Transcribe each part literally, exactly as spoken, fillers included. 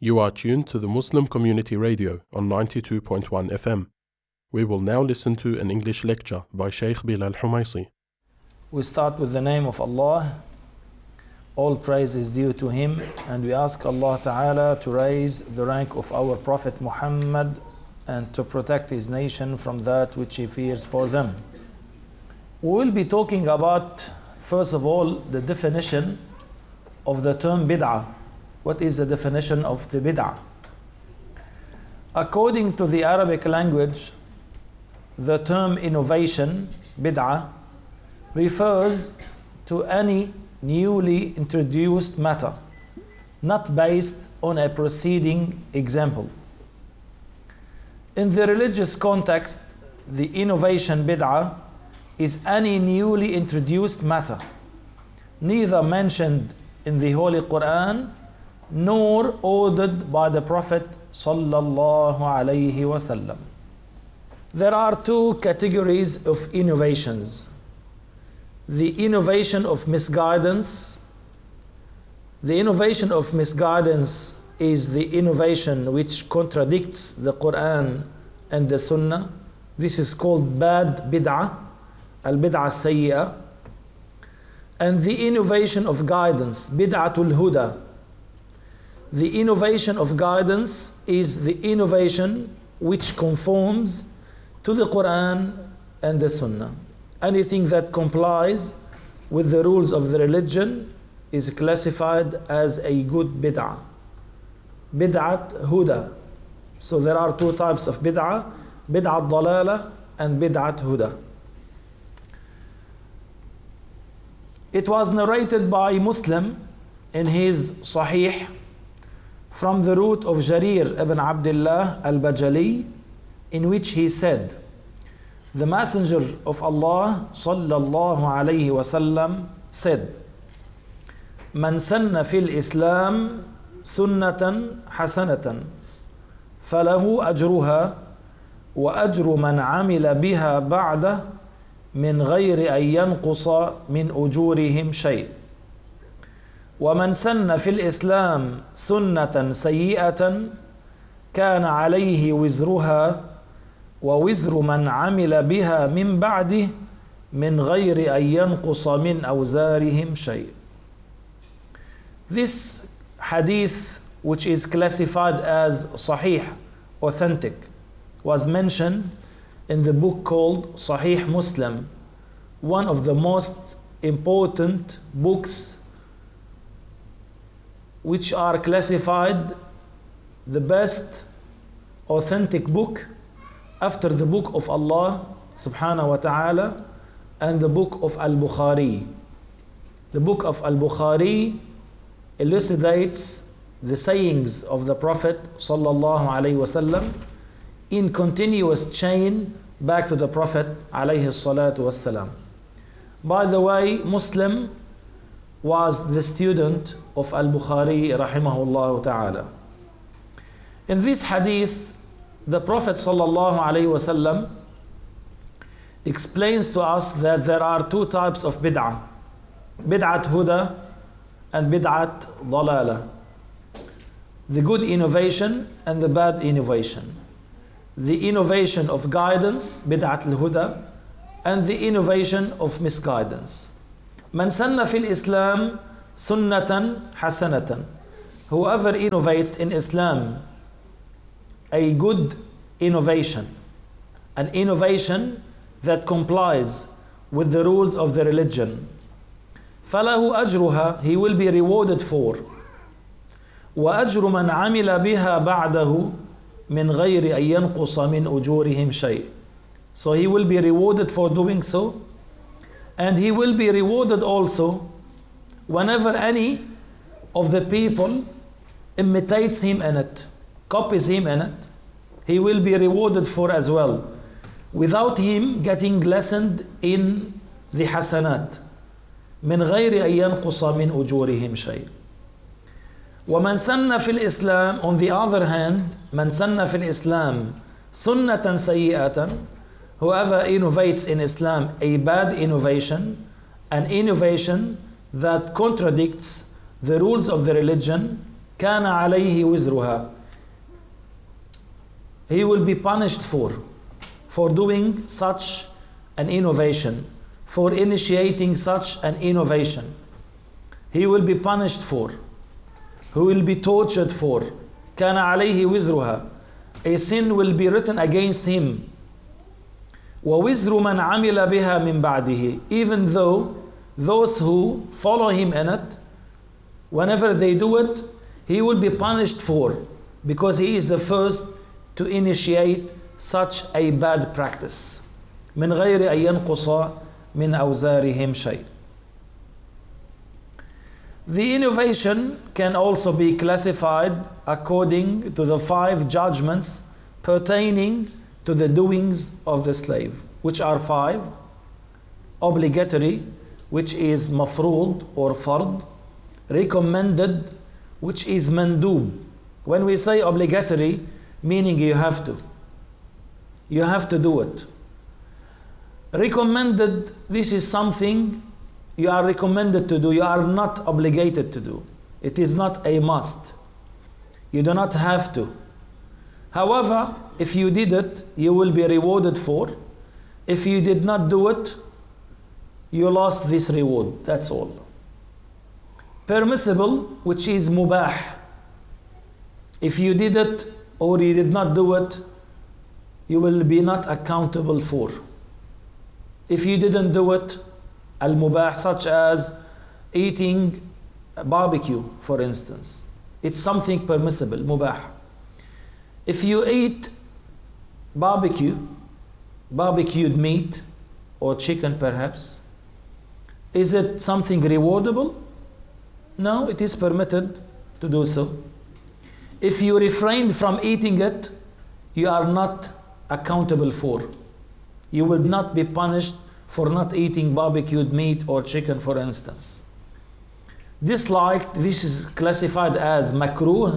You are tuned to the Muslim Community Radio on ninety-two point one F M. We will now listen to an English lecture by Sheikh Bilal Humaisi. We start with the name of Allah. All praise is due to Him, and we ask Allah Ta'ala to raise the rank of our Prophet Muhammad and to protect his nation from that which he fears for them. We will be talking about, first of all, the definition of the term bid'ah. What is the definition of the bid'ah? According to the Arabic language, the term innovation, bid'ah, refers to any newly introduced matter, not based on a preceding example. In the religious context, the innovation bid'ah is any newly introduced matter, neither mentioned in the Holy Quran nor ordered by the Prophet sallallahu alaihi wasallam. There are two categories of innovations. The innovation of misguidance. The innovation of misguidance is the innovation which contradicts the Quran and the Sunnah. This is called bad bid'ah, al-bid'ah as-sayyi'ah. And the innovation of guidance, bid'atul huda. The innovation of guidance is the innovation which conforms to the Quran and the Sunnah. Anything that complies with the rules of the religion is classified as a good bid'ah. Bid'at huda. So there are two types of bid'ah, bid'at dalala and bid'at huda. It was narrated by Muslim in his Sahih from the root of Jarir ibn Abdullah al-Bajali, in which he said, the Messenger of Allah sallallahu alayhi wasallam said, Man sanna fil Islam sunnatan hasanatan falahu ajruha wa ajru man amila biha ba'da min ghayri an yanqusa min ujurihim shay. ومن سن في الإسلام سنة سيئة كان عليه وزرها ووزر من عمل بها من بعده من غير أن ينقص من أوزارهم شيء. This hadith, which is classified as Sahih, authentic, was mentioned in the book called Sahih Muslim, one of the most important books which are classified the best authentic book after the book of Allah subhanahu wa ta'ala and the book of Al-Bukhari. The book of Al-Bukhari elucidates the sayings of the Prophet sallallahu alaihi wasallam in continuous chain back to the Prophet alayhi salatu wassalam. By the way, Muslim was the student of Al-Bukhari rahimahullah ta'ala. In this hadith, the Prophet sallallahu alaihi wasallam explains to us that there are two types of bid'ah, bid'at huda and bid'at dalala. The good innovation and the bad innovation. The innovation of guidance, bid'at al-huda, and the innovation of misguidance. Man sanna fil Islam sunnatan hasanatan. Whoever innovates in Islam a good innovation, an innovation that complies with the rules of the religion, falahu ajruha, he will be rewarded for. Wa ajru man amila biha ba'dahu min ghayri an yanqusa min ujurihim shay. So he will be rewarded for doing so, and he will be rewarded also whenever any of the people imitates him in it, copies him in it, he will be rewarded for as well, without him getting lessened in the hasanat. من غير أن ينقص من أجورهم شيء. ومن سن في الإسلام, on the other hand, من سن في الإسلام سنة سيئة, whoever innovates in Islam a bad innovation, an innovation that contradicts the rules of the religion, كان عليه وزرها. He will be punished for, for doing such an innovation, for initiating such an innovation. He will be punished for, he will be tortured for. كان عليه وزرها. A sin will be written against him. ووزر من عمل بها من بعده. Even though those who follow him in it, whenever they do it, he will be punished for, because he is the first to initiate such a bad practice. من غير أن ينقص من أوزارهم شيء. The innovation can also be classified according to the five judgments pertaining to the doings of the slave, which are five: obligatory, which is mafrood or fard; recommended, which is mandub. When we say obligatory, meaning you have to. You have to do it. Recommended, this is something you are recommended to do. You are not obligated to do. It is not a must. You do not have to. However, if you did it, you will be rewarded for. If you did not do it, you lost this reward. That's all. Permissible, which is mubah. If you did it or you did not do it, you will be not accountable for. If you didn't do it, al-mubah, such as eating barbecue, for instance, it's something permissible, mubah. If you eat barbecue, barbecued meat or chicken perhaps, is it something rewardable? No, it is permitted to do so. If you refrained from eating it, you are not accountable for. You will not be punished for not eating barbecued meat or chicken, for instance. Disliked, this is classified as makruh.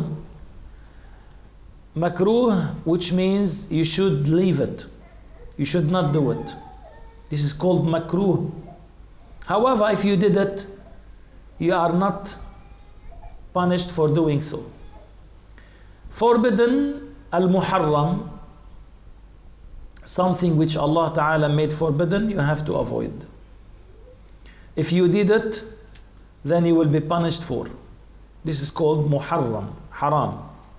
Makruh, which means you should leave it. You should not do it. This is called makruh. However, if you did it, you are not punished for doing so. Forbidden, al-muharram, something which Allah Ta'ala made forbidden, you have to avoid. If you did it, then you will be punished for. This is called muharram, haram.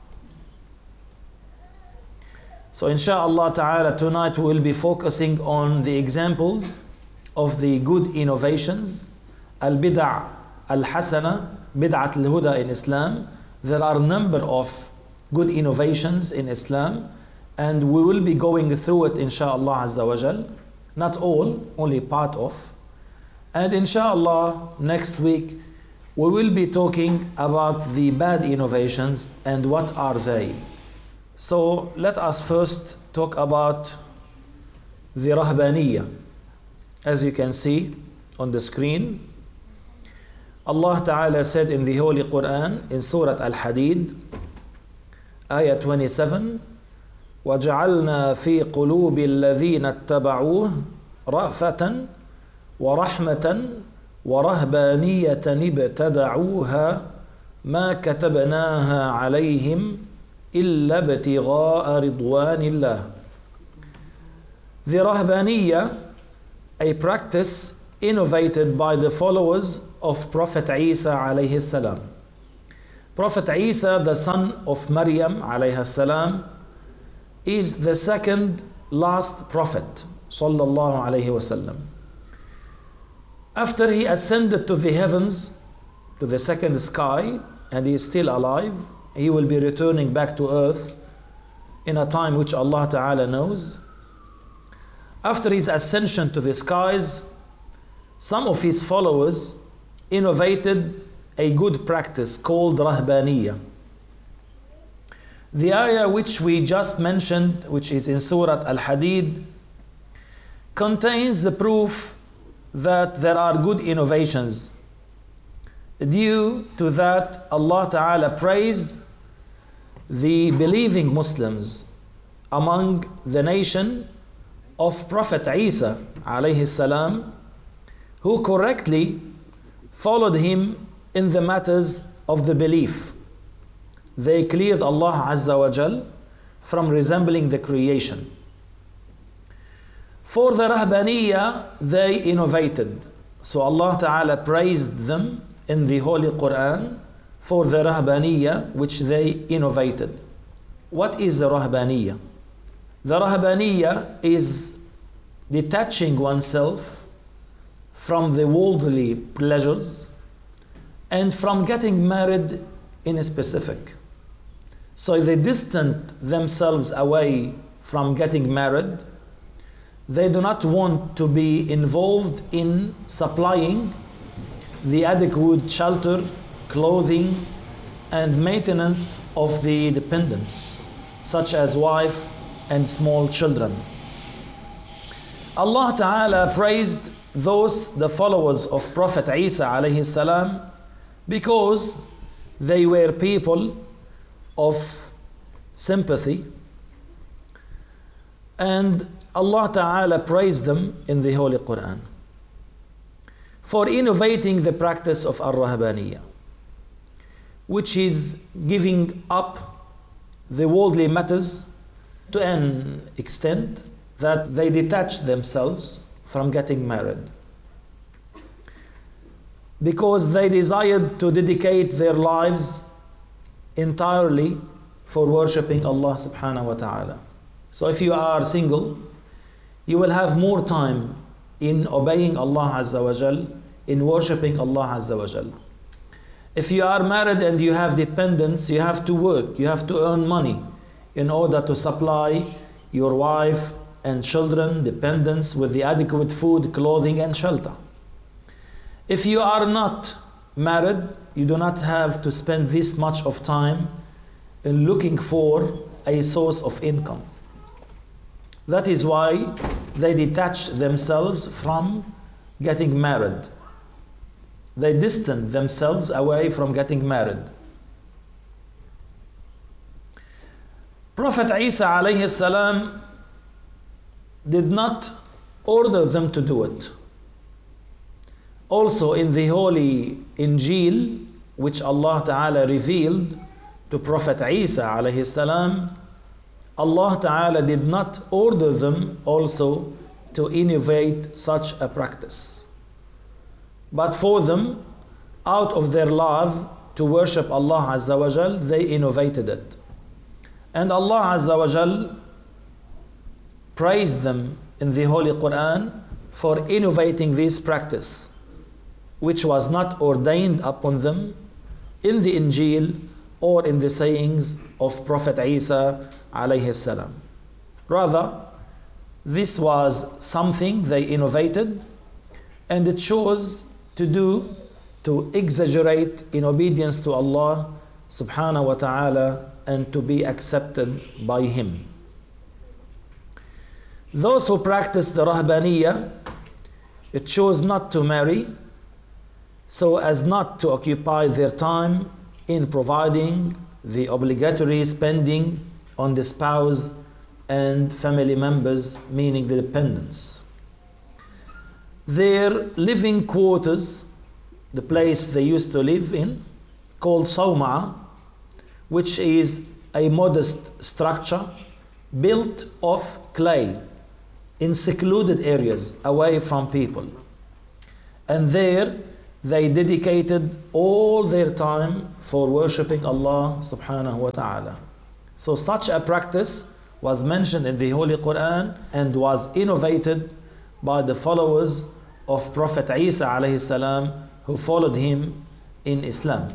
So inshallah ta'ala, tonight we will be focusing on the examples of the good innovations, al-bid'a al-hasana, bid'at al-huda in Islam. There are a number of good innovations in Islam, and we will be going through it inshallah azza wa jal. Not all, only part of. And inshallah next week we will be talking about the bad innovations and what are they. So let us first talk about the rahbaniyya. As you can see on the screen, Allah Ta'ala said in the Holy Quran in Surah Al-Hadid, ayah twenty-seven, وَجَعَلْنَا فِي قُلُوبِ الَّذِينَ اتَّبَعُوهُ رَأْفَةً وَرَحْمَةً وَرَهْبَانِيَّةً ابْتَدَعُوهَا مَا كَتَبْنَاهَا عَلَيْهِمْ إِلَّا ابْتِغَاءَ رِضْوَانِ اللَّهِ. The rahbaniyya, a practice innovated by the followers of Prophet Isa alayhi salam. Prophet Isa, the son of Maryam alayhi salam, is the second last prophet sallallahu alayhi wasallam. After he ascended to the heavens, to the second sky, and he is still alive, he will be returning back to earth in a time which Allah Ta'ala knows. After his ascension to the skies, some of his followers innovated a good practice called rahbaniyya. The ayah which we just mentioned, which is in Surah Al-Hadid, contains the proof that there are good innovations. Due to that, Allah Ta'ala praised the believing Muslims among the nation of Prophet Isa alayhi salam, who correctly followed him in the matters of the belief. they cleared Allah Azza wa Jal from resembling the creation. For the Rahbaniyya, they innovated. So Allah Ta'ala praised them in the Holy Quran for the Rahbaniyya which they innovated. What is the Rahbaniyya? The Rahbaniyya is detaching oneself from the worldly pleasures and from getting married in a specific. So they distant themselves away from getting married. They do not want to be involved in supplying the adequate shelter, clothing, and maintenance of the dependents, such as wife and small children. Allah Ta'ala praised those, the followers of Prophet Isa alayhi salam, because they were people of sympathy, and Allah Ta'ala praised them in the Holy Quran for innovating the practice of Ar-Rahbaniyya, which is giving up the worldly matters to an extent that they detach themselves from getting married, because they desired to dedicate their lives entirely for worshipping Allah subhanahu wa ta'ala. So if you are single, you will have more time in obeying Allah Azza wa Jal, in worshipping Allah Azza wa Jal. If you are married and you have dependents, you have to work, you have to earn money in order to supply your wife and children, dependents, with the adequate food, clothing, and shelter. If you are not married, you do not have to spend this much of time in looking for a source of income. That is why they detach themselves from getting married. They distance themselves away from getting married. Prophet Isa alayhi salam did not order them to do it. Also in the Holy Injil, which Allah Ta'ala revealed to Prophet Isa alayhi salam, Allah Ta'ala did not order them also to innovate such a practice. But for them, out of their love to worship Allah Azza wa Jal, they innovated it. And Allah Azza wa Jal praised them in the Holy Quran for innovating this practice, which was not ordained upon them in the Injil or in the sayings of Prophet Isa alayhi salam. Rather, this was something they innovated, and it chose to do to exaggerate in obedience to Allah subhanahu wa ta'ala and to be accepted by Him. Those who practice the Rahbaniyya, it chose not to marry so as not to occupy their time in providing the obligatory spending on the spouse and family members, meaning the dependents. Their living quarters, the place they used to live in, called Sawma'a, which is a modest structure built of clay in secluded areas away from people. And there they dedicated all their time for worshipping Allah subhanahu wa ta'ala. So such a practice was mentioned in the Holy Quran and was innovated by the followers of Prophet Isa alayhi salam, who followed him in Islam.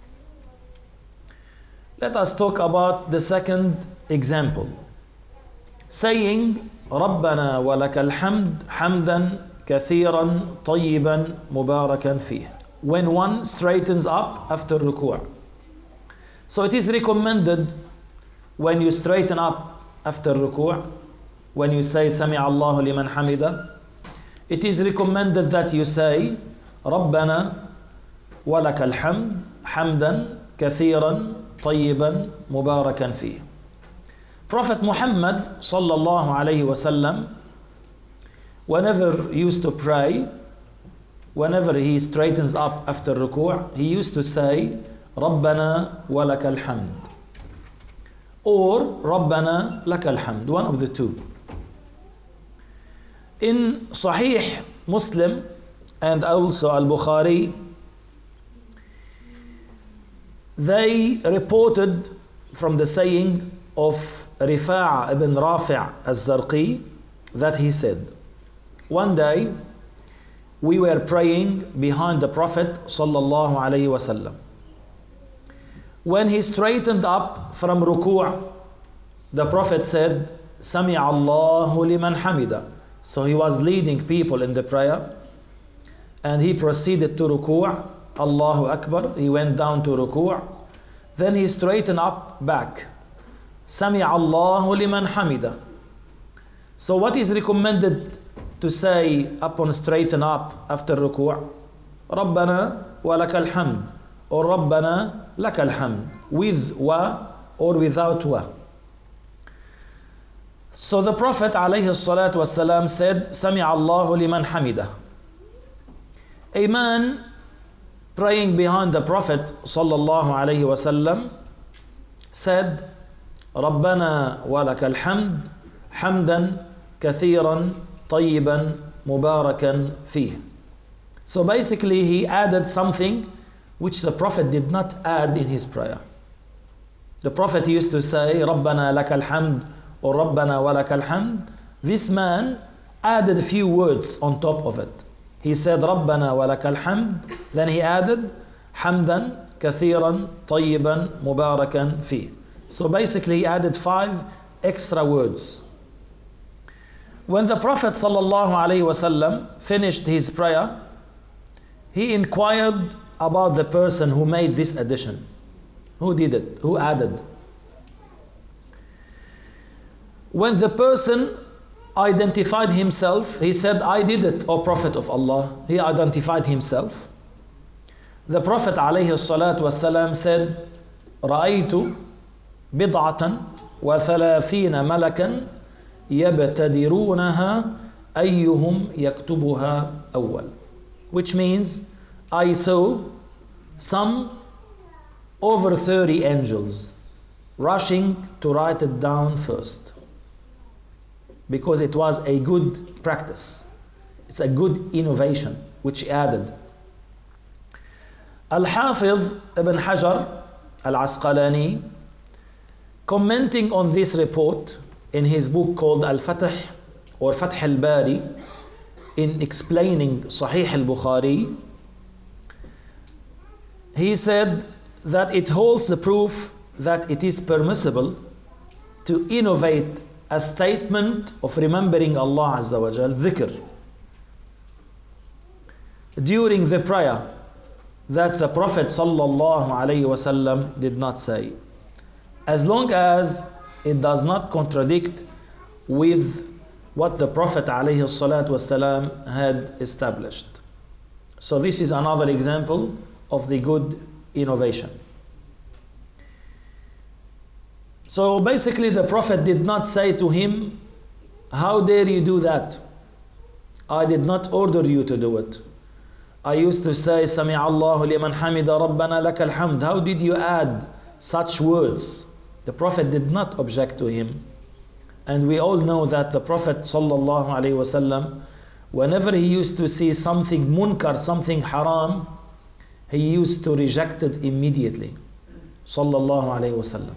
Let us talk about the second example. Saying, رَبَّنَا وَلَكَ الْحَمْدُ حَمْدًا كَثِيرًا طَيِّبًا مُبَارَكًا فِيهِ. When one straightens up after ruku'. So it is recommended when you straighten up after ruku', when you say سَمِعَ اللَّهُ لِمَنْ حَمِدَهُ, it is recommended that you say رَبَّنَا وَلَكَ الْحَمْدُ حَمْدًا كَثِيرًا طَيِّبًا مُبَارَكًا فِيهِ. Prophet Muhammad sallallahu alayhi wasallam, whenever he used to pray, whenever he straightens up after ruku', he used to say رَبَّنَا وَلَكَ الْحَمْدُ. or رَبَّنَا لَكَ الْحَمْدُ, one of the two. In Sahih Muslim and also Al-Bukhari, they reported from the saying of Rifa'a ibn Rafi' al-Zarqi that he said, one day we were praying behind the Prophet sallallahu alaihi wasallam. When he straightened up from ruku', the Prophet said, Sami Allahu liman hamida. So he was leading people in the prayer and he proceeded to ruku', Allahu Akbar, he went down to ruku', then he straightened up back, Sami Allahu liman hamida. So what is recommended to say upon straighten up after ruku'? Rabbana wa lakal hamd, or Rabbana lakal hamd, with wa or without wa. So the Prophet alayhi salatu wasalam said, Sami Allahu liman hamida. A man praying behind the Prophet sallallahu alayhi wasallam said, Rabbana wa lakal hamd, hamdan kathiran tayyiban mubarakan fih. So basically he added something which the Prophet did not add in his prayer. The Prophet used to say, Rabbana lakal hamd, or Rabbana wa lakal hamd. This man added a few words on top of it. He said Rabbana wa lakal hamd, then he added hamdan kathiran tayyiban mubarakan fi. So basically he added five extra words. When the Prophet sallallahu alaihi wasallam finished his prayer, he inquired about the person who made this addition. Who did it? Who added? When the person identified himself, he said, I did it, O Prophet of Allah. He identified himself. The Prophet alayhi salatu wasalam said, رأيت بضعة وثلاثين ملكا يبتدرونها أيهم يكتبها أول. Which means, I saw some over thirty angels rushing to write it down first. Because it was a good practice. It's a good innovation which he added. Al-Hafiz ibn Hajar al-Asqalani, commenting on this report in his book called Al-Fath or Fath al-Bari, in explaining Sahih al-Bukhari, he said that it holds the proof that it is permissible to innovate a statement of remembering Allah Azza wa Jal, dhikr, during the prayer that the Prophet sallallahu alaihi wasallam did not say, as long as it does not contradict with what the Prophet alayhi salatu wasalam had established. So this is another example of the good innovation. So basically the Prophet did not say to him, how dare you do that? I did not order you to do it. I used to say, Sami Allahu liman hamida Rabbana lakal hamd. How did you add such words? The Prophet did not object to him. And we all know that the Prophet sallallahu alaihi wasallam, whenever he used to see something munkar, something haram, he used to reject it immediately. Sallallahu alaihi wasallam.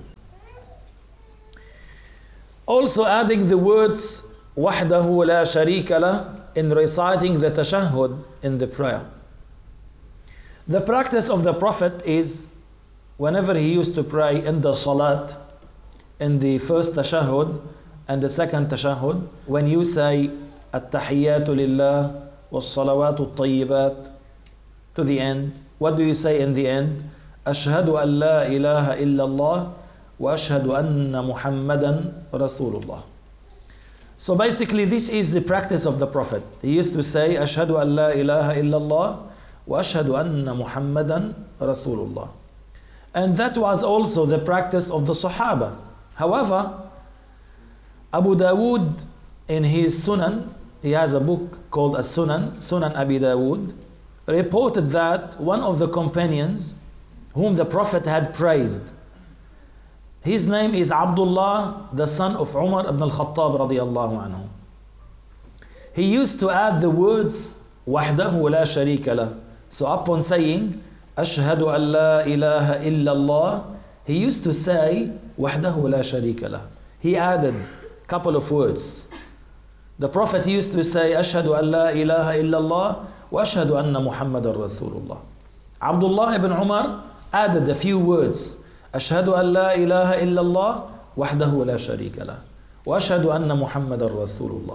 Also adding the words wahdahu la sharika lah in reciting the tashahhud in the prayer. The practice of the Prophet is whenever he used to pray in the salat, in the first tashahhud and the second tashahhud, when you say at-tahiyyatu lillah was-salawatu at-tayyibat to the end, what do you say in the end? Ashhadu an la ilaha illallah wa ashhadu anna Muhammadan Rasulullah. So basically this is the practice of the Prophet. He used to say ashhadu an la ilaha illallah wa ashhadu anna Muhammadan Rasulullah. And that was also the practice of the Sahaba. However, Abu Dawood in his Sunan, he has a book called As-Sunan, Sunan Abi Dawood, reported that one of the companions whom the Prophet had praised His name is Abdullah, the son of Umar ibn al-Khattab radiyallahu anhu. He used to add the words وحده لا شريك له. So upon saying أشهد أن لا إله إلا الله, he used to say وحده لا شريك له. He added a couple of words. The Prophet used to say أشهد أن لا إله إلا الله وأشهد أن محمد رسول الله. Abdullah ibn Umar added a few words. أشهد أن لا إله إلا الله وحده لا شريك له وأشهد أن محمد رسول الله.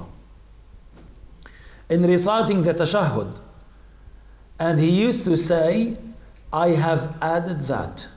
In reciting the tashahhud, and he used to say, I have added that.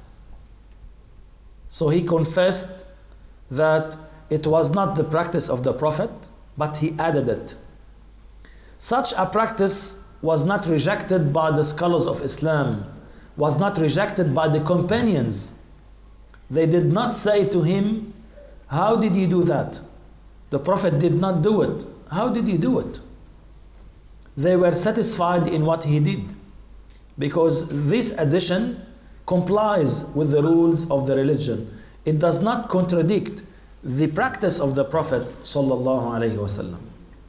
So he confessed that it was not the practice of the Prophet, but he added it. Such a practice was not rejected by the scholars of Islam, was not rejected by the companions. They did not say to him, how did you do that? The Prophet did not do it. How did you do it? They were satisfied in what he did, because this addition complies with the rules of the religion. It does not contradict the practice of the Prophet sallallahu alaihi wasallam.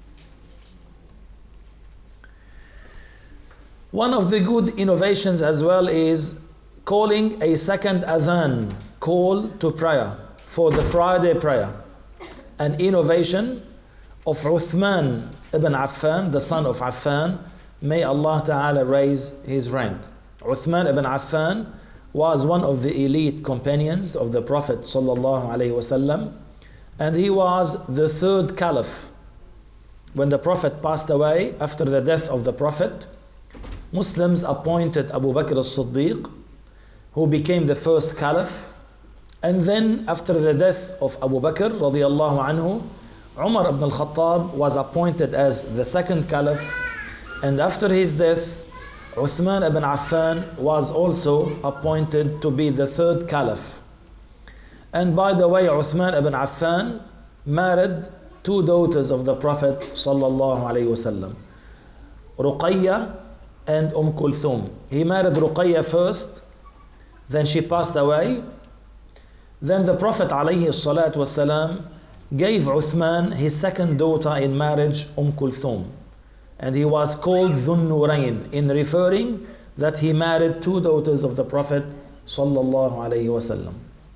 One of the good innovations as well is calling a second adhan, call to prayer, for the Friday prayer. An innovation of Uthman ibn Affan, the son of Affan, may Allah Ta'ala raise his rank. Uthman ibn Affan was one of the elite companions of the Prophet sallallahu alaihi wasallam, and he was the third caliph. When the Prophet passed away, after the death of the Prophet, Muslims appointed Abu Bakr as-Siddiq, who became the first caliph, and then after the death of Abu Bakr radiyallahu anhu, Umar ibn al-Khattab was appointed as the second caliph, and after his death, Uthman ibn Affan was also appointed to be the third caliph. And by the way, Uthman ibn Affan married two daughters of the Prophet sallallahu alaihi wasallam, Ruqayya and Umm Kulthum. He married Ruqayya first, then she passed away. Then the Prophet alayhi salatu wasalam gave Uthman his second daughter in marriage, Umm Kulthum. And he was called Dhun Nurayn, in referring that he married two daughters of the Prophet sallallahu alayhi wasallam.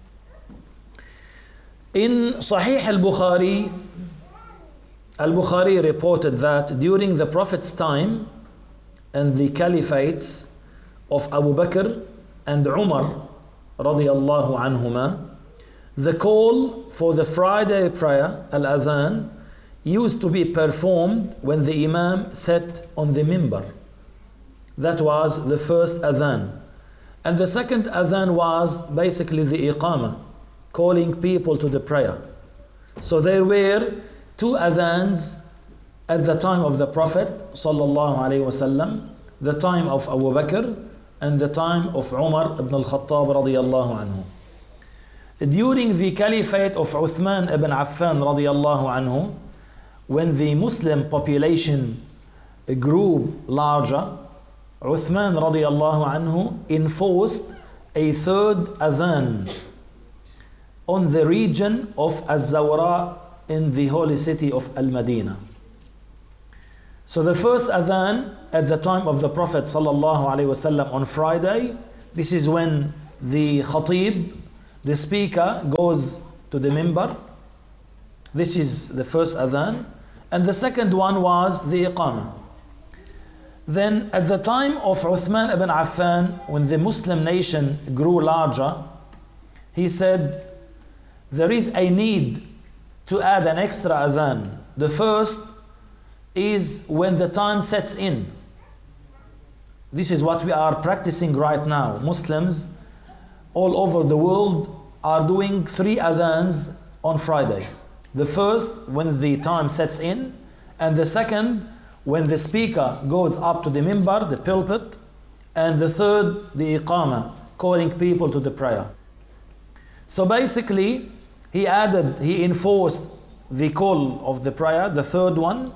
In Sahih al-Bukhari, al-Bukhari reported that during the Prophet's time and the caliphates of Abu Bakr and Umar radiyallahu anhuma, the call for the Friday prayer, al-Azan, used to be performed when the Imam sat on the mimbar. That was the first Adhan. And the second Adhan was basically the Iqamah, calling people to the prayer. So there were two Adhans at the time of the Prophet sallallahu alaihi wasallam, the time of Abu Bakr and the time of Umar ibn al-Khattab radiyallahu anhu. During the caliphate of Uthman ibn Affan radiyallahu anhu, when the Muslim population grew larger, Uthman radiyallahu anhu enforced a third adhan on the region of Az-Zawra in the holy city of Al-Madinah. So the first adhan at the time of the Prophet sallallahu alaihi wasallam on Friday, this is when the khatib, the speaker, goes to the mimbar. This is the first adhan. And the second one was the iqamah. Then at the time of Uthman ibn Affan, when the Muslim nation grew larger, he said, there is a need to add an extra adhan. The first is when the time sets in. This is what we are practicing right now. Muslims all over the world are doing three adhans on Friday. The first, when the time sets in, and the second, when the speaker goes up to the mimbar, the pulpit, and the third, the iqamah, calling people to the prayer. So basically, he added, he enforced the call of the prayer, the third one,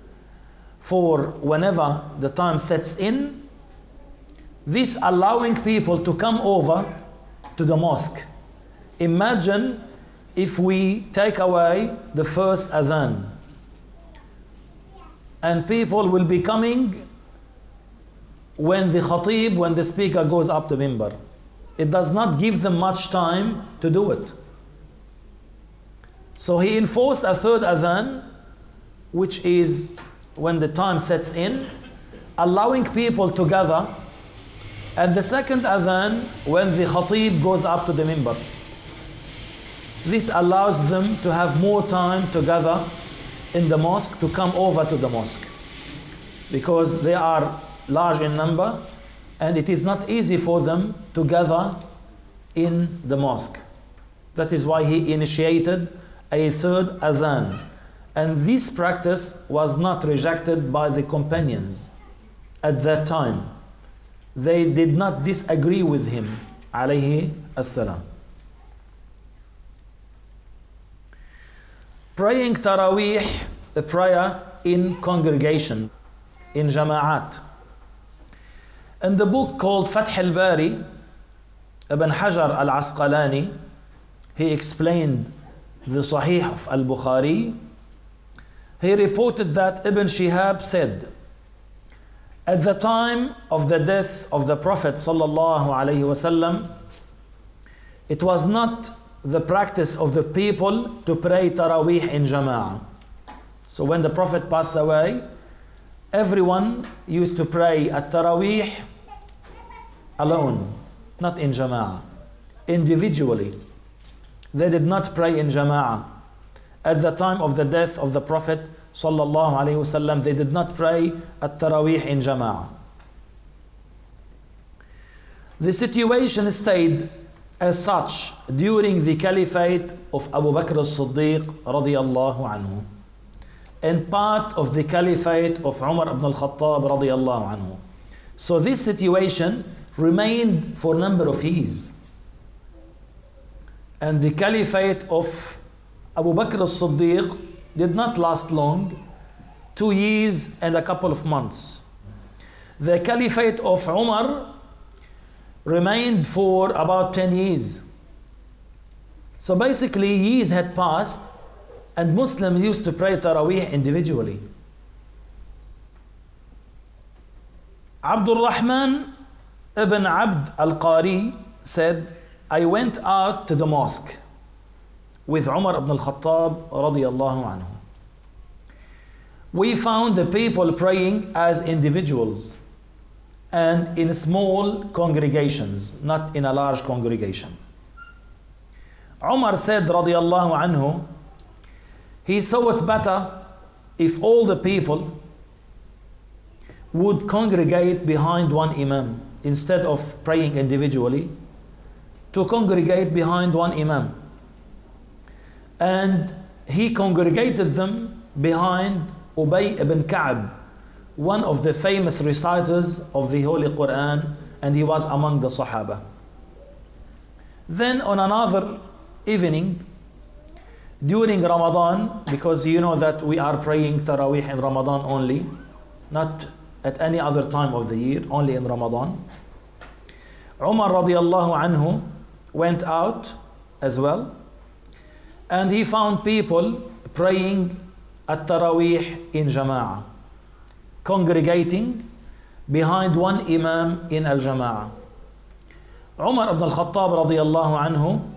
for whenever the time sets in, this allowing people to come over to the mosque. Imagine if we take away the first adhan, and people will be coming when the khatib, when the speaker goes up the minbar. It does not give them much time to do it. So he enforced a third adhan, which is when the time sets in, allowing people to gather, and the second adhan when the khatib goes up to the minbar. This allows them to have more time to gather in the mosque, to come over to the mosque, because they are large in number and it is not easy for them to gather in the mosque. That is why he initiated a third adhan. And this practice was not rejected by the companions at that time. They did not disagree with him, alayhi assalam. Praying Taraweeh, the prayer in congregation, in jama'at. In the book called Fath al-Bari, Ibn Hajar al-Asqalani, he explained the Sahih of al-Bukhari. He reported that Ibn Shihab said, at the time of the death of the Prophet sallallahu alaihi wasallam, it was not the practice of the people to pray Taraweeh in Jama'ah. So when the Prophet passed away, everyone used to pray at Taraweeh alone, not in Jama'ah, individually. They did not pray in Jama'ah. At the time of the death of the Prophet sallallahu alaihi wasallam, they did not pray at Taraweeh in Jama'ah. The situation stayed as such during the caliphate of Abu Bakr as-Siddiq radiyallahu anhu, and part of the caliphate of Umar ibn al-Khattab radiyallahu anhu. So this situation remained for a number of years. And the caliphate of Abu Bakr as-Siddiq did not last long, two years and a couple of months. The caliphate of Umar remained for about ten years. So basically years had passed and Muslims used to pray Taraweeh individually. Abdul Rahman ibn Abd al-Qari said, I went out to the mosque with Umar ibn al-Khattab radiyallahu anhu. We found the people praying as individuals and in small congregations, not in a large congregation. Umar said radiyallahu anhu, he saw it better if all the people would congregate behind one imam instead of praying individually, to congregate behind one imam. And he congregated them behind Ubay ibn Ka'b, one of the famous reciters of the Holy Quran, and he was among the Sahaba. Then on another evening, during Ramadan, because you know that we are praying Taraweeh in Ramadan only, not at any other time of the year, only in Ramadan, Umar radiyallahu anhu went out as well, and he found people praying at Taraweeh in Jama'ah, congregating behind one imam in al-Jama'ah. Umar ibn al-Khattab radiyallahu anhu